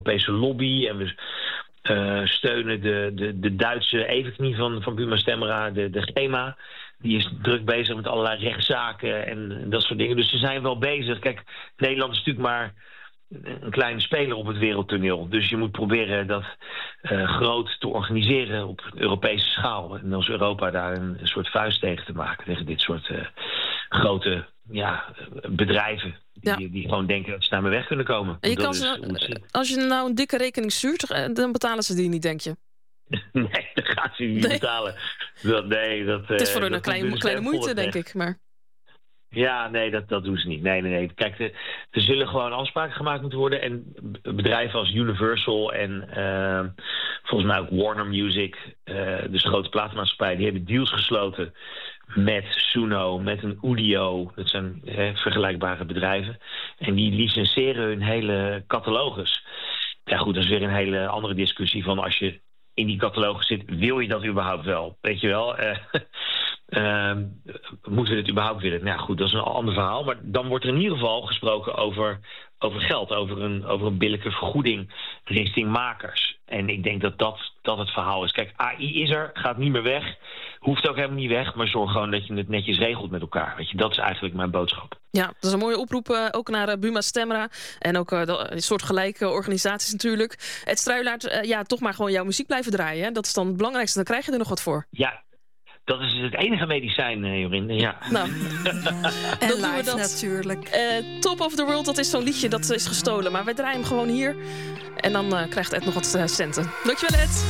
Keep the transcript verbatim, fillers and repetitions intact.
Europese lobby en we uh, steunen de, de, de Duitse evenknie van, van Buma Stemra, de, de GEMA. Die is druk bezig met allerlei rechtszaken en, en dat soort dingen. Dus ze zijn wel bezig. Kijk, Nederland is natuurlijk maar een kleine speler op het wereldtoneel. Dus je moet proberen dat uh, groot te organiseren op Europese schaal. En als Europa daar een, een soort vuist tegen te maken. Tegen dit soort uh, grote ja, bedrijven. Die, ja. die gewoon denken dat ze naar me weg kunnen komen. En je kan ze, als je nou een dikke rekening stuurt, dan betalen ze die niet, denk je? Nee, dat gaat ze niet nee. betalen. Dat, nee, dat, het is voor uh, hun een kleine, kleine moeite, denk ik. Maar... Ja, nee, dat, dat doen ze niet. Nee, nee, nee. Kijk, er, er zullen gewoon afspraken gemaakt moeten worden. En bedrijven als Universal en uh, volgens mij ook Warner Music, uh, dus grote platenmaatschappij, die hebben deals gesloten met Suno, met een Udio. Dat zijn hè, vergelijkbare bedrijven. En die licenseren hun hele catalogus. Ja goed, dat is weer een hele andere discussie van als je in die catalogus zit, wil je dat überhaupt wel? Weet je wel? Uh, uh, moeten we het überhaupt willen? Nou goed, dat is een ander verhaal. Maar dan wordt er in ieder geval gesproken over, over geld. Over een, over een billijke vergoeding richting makers. En ik denk dat, dat dat het verhaal is. Kijk, A I is er, gaat niet meer weg. Hoeft ook helemaal niet weg. Maar zorg gewoon dat je het netjes regelt met elkaar. Weet je, dat is eigenlijk mijn boodschap. Ja, dat is een mooie oproep uh, ook naar uh, Buma Stemra. En ook uh, de, soortgelijke organisaties natuurlijk. Ed Struilaert, uh, ja, toch maar gewoon jouw muziek blijven draaien. Hè? Dat is dan het belangrijkste. Dan krijg je er nog wat voor. Ja. Dat is het enige medicijn, uh, Jorien. Ja. Nou, en dan doen we dat natuurlijk. Uh, Top of the World, dat is zo'n liedje dat is gestolen. Maar wij draaien hem gewoon hier. En dan uh, krijgt Ed nog wat uh, centen. Dankjewel, Ed.